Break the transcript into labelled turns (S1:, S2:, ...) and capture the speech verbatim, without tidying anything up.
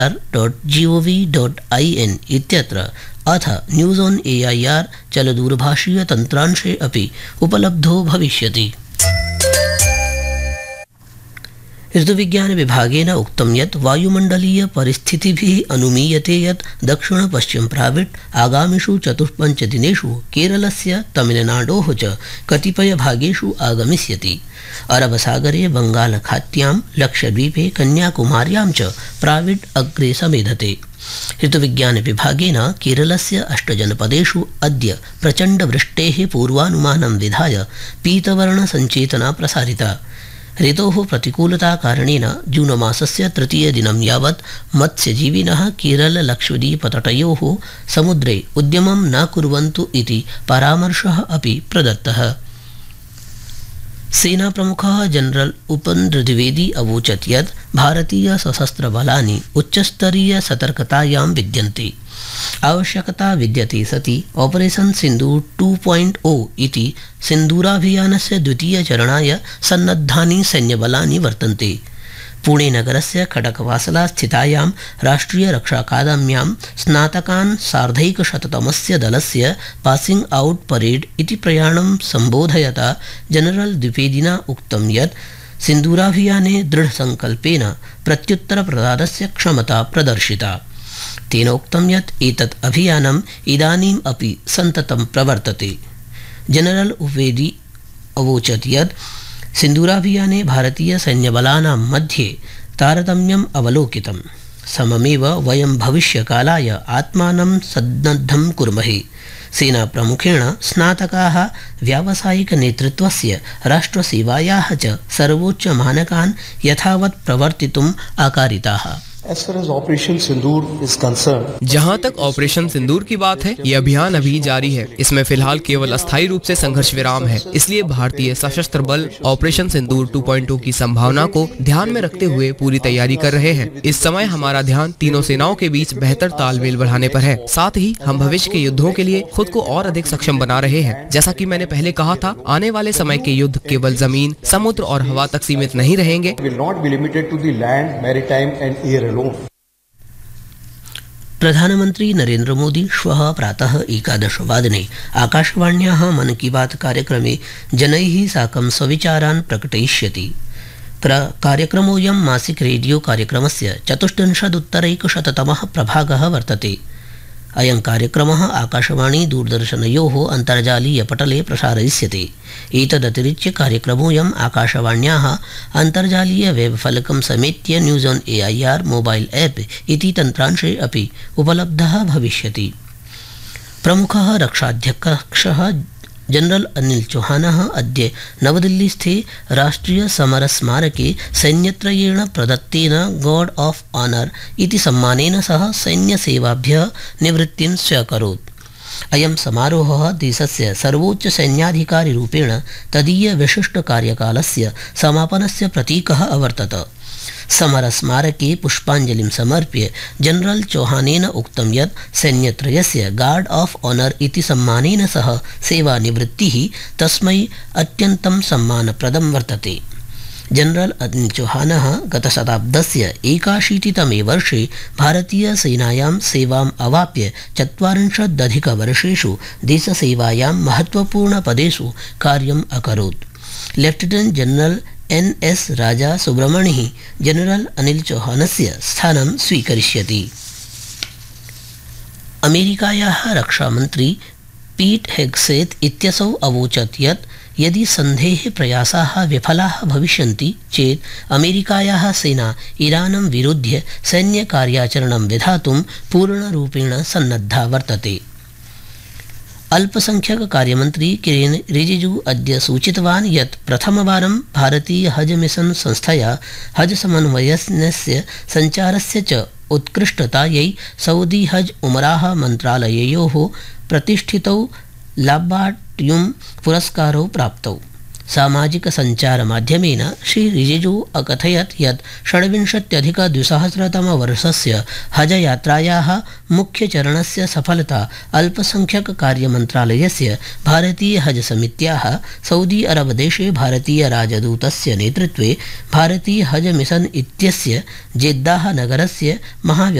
S1: Dot G O V dot I N इत्यत्र अथ news on A I R चलदूरभाषीय तन्त्रांशे अपि उपलब्धो भविष्यति। ऋतुविज्ञान विभागेन उक्तं यत् वायुमण्डलीय परिस्थितिभिः अनुमीयते यत् दक्षिण पश्चिम प्राविट् आगामिषु चतुष्पञ्च दिनेषु केरलस्य तमिलनाडोः च कतिपयभागेषु आगमिष्यति। अरबसागरे बंगालखात्यां लक्षद्वीपे कन्याकुमार्यां च प्राविट् अग्रे समेधते। ऋतुविज्ञान विभागेन केरलस्य अष्टजनपदेषु अद्य प्रचण्डवृष्टेः पूर्वानुमानं विधाय पीतवर्णसञ्चेतना प्रसारिता। ऋतोः प्रतिकूलता कारणेन जूनमासस्य तृतीयदिनं यावत् मत्स्यजीविनः केरल लक्षद्वीपतटयोः समुद्रे उद्यमं न कुर्वन्तु इति परामर्शः अपि प्रदत्तः। सेनाप्रमुखः जनरल उपेन्द्र द्विवेदी अवोचत् यत् भारतीय सशस्त्र बलानि उच्चस्तरीय सतर्कतायां विद्यन्ते। आवश्यकता विद्यते सति ऑपरेशन सिंदूर टू पॉइंट ओ इति सिन्दूराभियानस्य द्वितीयचरणाय सन्नद्धानि सैन्यबलानि वर्तन्ते। पुणे नगरस्य खडकवासला स्थितायां राष्ट्रियरक्षाकादम्यां स्नातकान् सार्धैकशततमस्य दलस्य पासिंग आउट परेड इति प्रयाणं सम्बोधयता जनरल द्विवेदिना उक्तं यत् सिन्दूराभियाने दृढसङ्कल्पेन प्रत्युत्तरप्रदानस्य क्षमता प्रदर्शिता। तेन उक्तं यत् एतत् अभियानम् इदानीम् अपि सन्ततं प्रवर्तते। जनरल द्विवेदी अवोचत् यत् सिन्दूराभियाने भारतीय सैन्यबलानां मध्ये तारतम्यम् अवलोकितं। सममेव वयं भविष्यकालाय आत्मानं सन्नद्धं कुर्महे। सेनाप्रमुखेण स्नातकाः व्यावसायिकनेतृत्वस्य राष्ट्रसेवायाः च सर्वोच्चमानकान् यथावत् प्रवर्तितुम् आकारिताः।
S2: As far as Operation Sindoor is concerned,
S3: जहां तक ऑपरेशन सिंदूर की बात है, ये अभियान अभी जारी है। इसमें फिलहाल केवल अस्थायी रूप से संघर्ष विराम है। इसलिए भारतीय सशस्त्र बल ऑपरेशन सिंदूर टू पॉइंट ओ की संभावना को ध्यान में रखते हुए पूरी तैयारी कर रहे हैं। इस समय हमारा ध्यान तीनों सेनाओं के बीच बेहतर तालमेल बढ़ाने पर है। साथ ही हम भविष्य के युद्धों के लिए खुद को और अधिक सक्षम बना रहे हैं। जैसा कि मैंने पहले कहा था, आने वाले समय के युद्ध केवल जमीन, समुद्र और हवा तक सीमित नहीं रहेंगे।
S2: will not be limited to the land, maritime and air alone.
S1: प्रधानमंत्री नरेंद्र मोदी श्वः प्रातः एकादशवादने आकाशवाण्याः मन की बात कार्यक्रमे जनैः साकं स्वविचारान् प्रकटयिष्यति। कार्यक्रमोऽयं मासिक रेडियो कार्यक्रमस्य चतुष्टंशदुत्तरैकशततमः प्रभागः वर्तते। अयं कार्यक्रमः आकाशवाणी दूरदर्शनयोः अन्तर्जालीयपटले प्रसारयिष्यते। एतदतिरिच्य कार्यक्रमोऽयम् आकाशवाण्याः अन्तर्जालीय वेबफलकं समेत्य news on A I R mobile app इति तन्त्रांशे अपि उपलब्धः भविष्यति। प्रमुखः रक्षाध्यक्षः जनरल अनिल चौहानः अद्य नवदिल्लीस्थे राष्ट्रिय समर स्मारके सैन्यत्रयेण प्रदत्तेन गार्ड ऑफ ऑनर इति सम्मानेन सह सैन्यसेवाभ्यः निवृत्तिं स्व्यकरोत्। अयं समारोहः देशस्य सर्वोच्च सैन्याधिकारिरूपेण तदीय विशिष्टकार्यकालस्य समापनस्य प्रतीकः अवर्तत। समरस्मारके पुष्पाञ्जलिं समर्प्य जनरल चौहानेन उक्तं यत् सैन्यत्रयस्य गार्ड ऑफ ऑनर इति सम्मानेन सह सेवानिवृत्तिः तस्मै अत्यन्तं सम्मानप्रदं वर्तते। जनरल अनिल चौहानः गतशताब्दस्य एकाशीतितमे वर्षे भारतीयसेनायां सेवाम् अवाप्य चत्वारिंशदधिकवर्षेषु देशसेवायां महत्त्वपूर्णपदेषु कार्यम् अकरोत्। लेफ्टिनेंट जनरल एन एस राजा सुब्रमणिः जनरल अनिल चौहानस्य स्थानं स्वीकरिष्यति। अमेरिकायाः रक्षामन्त्री पीट हेग्सेत् इत्यसौ अवोचत् यत् यदि सन्धेः प्रयासाः विफलाः भविष्यन्ति चेत् अमेरिकायाः सेना ईरानं विरुध्य सैन्यकार्याचरणं विधातुं पूर्णरूपेण सन्नद्धा वर्तते। अल्पसंख्यक कार्यमंत्री किरेन रिजिजू अद्य सूचितवान् यत् प्रथमवारं भारतीय हज मिशन संस्थया हज समन्वयस्य संचारस्य च उत्कृष्टतायै सऊदी हज उमराह मन्त्रालययोः प्रतिष्ठितौ लाब्बाट्युम् पुरस्कारौ प्राप्तौ। सामाजिकसञ्चारमाध्यमेन श्री रिजिजू अकथयत् यत् षड्विंशत्यधिकद्विसहस्रतमवर्षस्य हजयात्रायाः मुख्यचरणस्य सफलता अल्पसंख्यककार्यमन्त्रालयस्य भारतीय हज समित्याः सऊदी अरब देशे भारतीय राजदूतस्य नेतृत्वे भारतीय हज मिशन इत्यस्य जेद्दाह नगरस्य महा